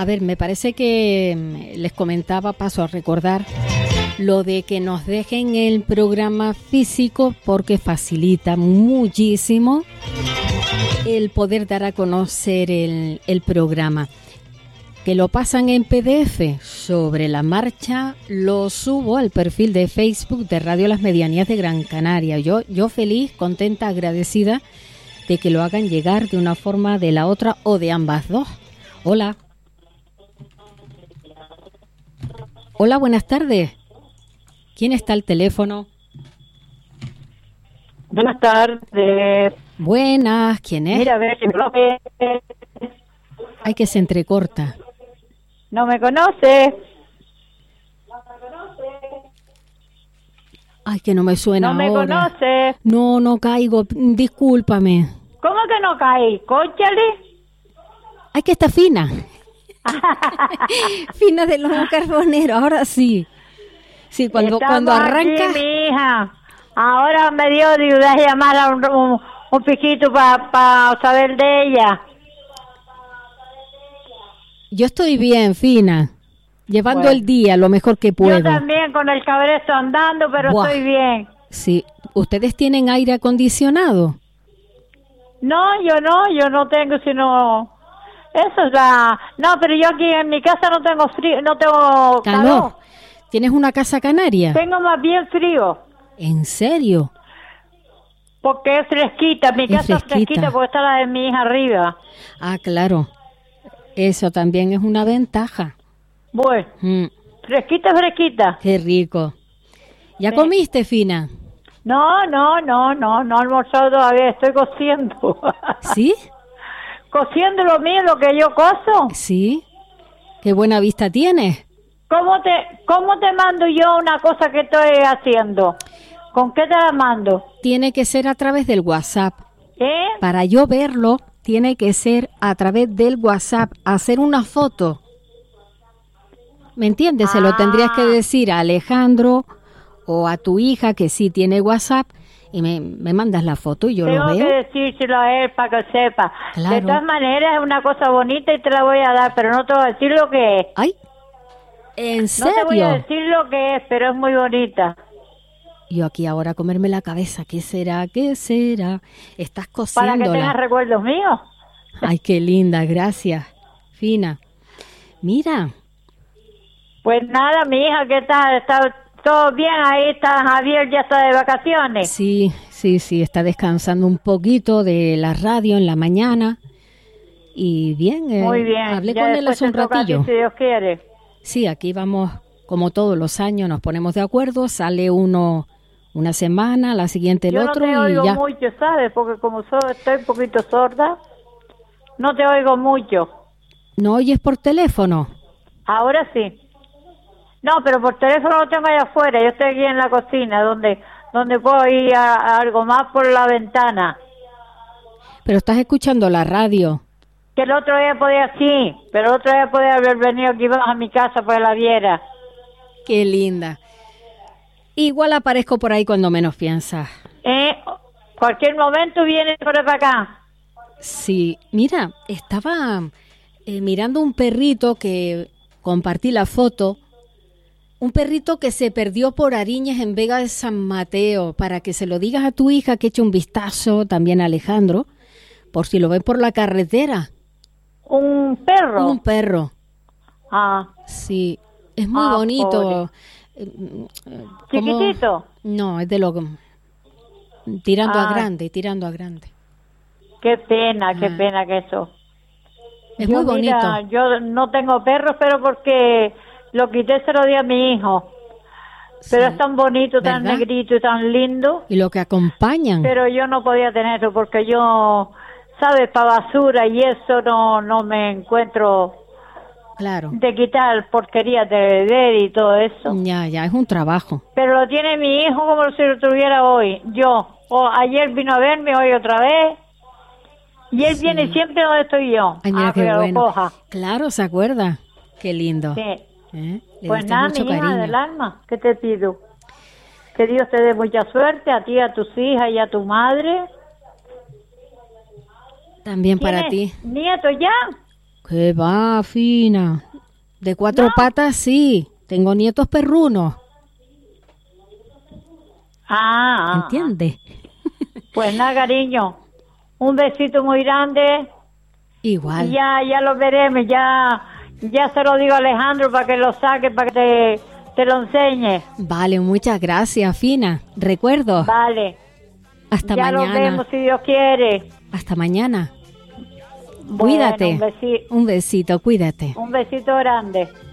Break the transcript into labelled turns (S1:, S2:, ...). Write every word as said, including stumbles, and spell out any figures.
S1: A ver, me parece que les comentaba, paso a recordar, lo de que nos dejen el programa físico porque facilita muchísimo el poder dar a conocer el, el programa. Que lo pasan en P D F, sobre la marcha lo subo al perfil de Facebook de Radio Las Medianías de Gran Canaria. Yo, yo feliz, contenta, agradecida de que lo hagan llegar de una forma, de la otra o de ambas dos. Hola. Hola, buenas tardes. ¿Quién está al teléfono?
S2: Buenas tardes.
S1: Buenas, ¿quién es?
S2: Mira, a ver si me lo ve.
S1: Ay, que se entrecorta.
S2: No me conoce.
S1: Ay, que no me suena
S2: No me
S1: ahora.
S2: conoce.
S1: No, no caigo, discúlpame.
S2: ¿Cómo que no caí? Cónchale.
S1: Ay, que está fina. Fina de los carboneros, ahora sí. Sí, cuando,
S2: Estamos
S1: cuando arranca...
S2: aquí, mi hija. Ahora me dio de ayudar a llamar a un, un, un piquito para pa saber de ella.
S1: Yo estoy bien, Fina, llevando
S2: Bueno.
S1: el día lo mejor que puedo.
S2: Yo también con el cabresto andando, pero
S1: Buah.
S2: estoy bien.
S1: Sí, ¿ustedes tienen aire acondicionado?
S2: No, yo no, yo no tengo sino... Eso es la... No, pero yo aquí en mi casa no tengo frío, no tengo calor.
S1: Calor. ¿Tienes una casa canaria?
S2: Tengo más bien frío.
S1: ¿En serio?
S2: Porque es fresquita, mi
S1: Es
S2: casa
S1: fresquita.
S2: es fresquita porque está la de mi hija arriba.
S1: Ah, claro. Eso también es una ventaja.
S2: Bueno,
S1: Mm,
S2: fresquita, fresquita.
S1: qué rico. ¿Ya
S2: Sí.
S1: comiste, Fina?
S2: No, no, no, no, no he almorzado todavía, estoy cociendo.
S1: ¿Sí?
S2: Cociendo lo mío, lo que yo coso.
S1: Sí. ¿Qué buena vista tienes?
S2: ¿Cómo te, cómo te mando yo una cosa que estoy haciendo? ¿Con qué te la mando?
S1: Tiene que ser a través del WhatsApp.
S2: ¿Eh?
S1: Para yo verlo, tiene que ser a través del WhatsApp, hacer una foto. ¿Me entiendes? Se lo
S2: Ah.
S1: tendrías que decir a Alejandro o a tu hija que sí tiene WhatsApp y me, me mandas la foto y yo
S2: Tengo
S1: lo
S2: que
S1: veo.
S2: decírselo a él para que sepa.
S1: Claro.
S2: De todas maneras es una cosa bonita y te la voy a dar, pero no te voy a decir lo que es.
S1: Ay, ¿en
S2: No te voy a
S1: serio?
S2: decir lo que es, pero es muy bonita.
S1: Yo aquí ahora a comerme la cabeza. ¿Qué será? ¿Qué será? Estás
S2: Para que tengas
S1: cociéndola.
S2: recuerdos míos.
S1: Ay, qué linda, gracias. Fina. Mira,
S2: Pues nada, mi hija, ¿qué tal? ¿Está todo bien? Ahí está Javier, ya está de vacaciones.
S1: sí, sí, sí, está descansando un poquito de la radio en la mañana. Y bien, eh,
S2: Muy bien.
S1: hablé
S2: Ya
S1: con él
S2: después
S1: hace un
S2: te toca a ti,
S1: ratillo.
S2: si Dios quiere.
S1: Sí, aquí vamos, como todos los años, nos ponemos de acuerdo, sale uno una semana, la siguiente el
S2: Yo
S1: otro
S2: no te
S1: y
S2: oigo
S1: ya.
S2: mucho, ¿sabes? Porque como so- estoy un poquito sorda, no te oigo mucho.
S1: ¿No oyes por teléfono?
S2: Ahora sí. No, pero por teléfono lo tengo allá afuera. Yo estoy aquí en la cocina, donde donde puedo ir a, a algo más por la ventana.
S1: Pero estás escuchando la radio.
S2: Que el otro día podía, sí, pero el otro día podía haber venido aquí a mi casa para que la viera.
S1: Qué linda. Igual aparezco por ahí cuando menos piensas.
S2: Eh, cualquier momento viene por para acá.
S1: Sí, mira, estaba eh, mirando un perrito que compartí la foto. Un perrito que se perdió por Ariñez en Vega de San Mateo, para que se lo digas a tu hija que eche un vistazo, también a Alejandro, por si lo ven por la carretera.
S2: ¿Un perro?
S1: Un perro,
S2: Ah,
S1: sí, es muy
S2: Ah,
S1: bonito. Eh, eh, ¿cómo?
S2: chiquitito.
S1: No, es de lo tirando a
S2: Ah.
S1: grande, tirando a grande.
S2: Qué pena, qué
S1: Ah.
S2: pena que eso.
S1: Es
S2: Yo,
S1: muy bonito.
S2: mira, yo no tengo perros, pero porque lo quité, se lo di a mi hijo. Pero
S1: Sí,
S2: es tan bonito, tan
S1: ¿verdad?
S2: negrito y tan lindo.
S1: Y lo que acompañan.
S2: Pero yo no podía tenerlo porque yo, ¿sabes? Para basura y eso no no me encuentro
S1: Claro.
S2: de quitar porquerías de beber y todo eso.
S1: Ya, ya, es un trabajo.
S2: Pero lo tiene mi hijo como si lo tuviera hoy. Yo, o ayer vino a verme, hoy otra vez. Y él
S1: Sí.
S2: viene siempre donde estoy yo.
S1: Ay, mira
S2: Ah,
S1: qué
S2: que lo
S1: bueno.
S2: coja.
S1: Claro, ¿se acuerda? Qué lindo.
S2: Sí.
S1: ¿Eh? Le
S2: Pues
S1: diste
S2: nada,
S1: mucho
S2: mi hija
S1: cariño.
S2: del alma, ¿qué te pido? Que Dios te dé mucha suerte a ti, a tus hijas y a tu madre.
S1: También para ti.
S2: ¿Tienes nieto ya?
S1: ¿Qué va, Fina? De cuatro
S2: No.
S1: patas, sí. Tengo nietos perrunos.
S2: Ah,
S1: ¿Entiendes?
S2: Pues nada, cariño. Un besito muy grande.
S1: Igual.
S2: Y ya, ya lo veremos. Ya, ya se lo digo a Alejandro para que lo saque, para que te, te lo enseñe.
S1: Vale, muchas gracias, Fina. Recuerdo.
S2: Vale.
S1: Hasta
S2: ya
S1: mañana.
S2: lo vemos si Dios quiere.
S1: Hasta mañana.
S2: Bueno,
S1: Cuídate.
S2: un, besi-
S1: Un besito, cuídate.
S2: un besito grande.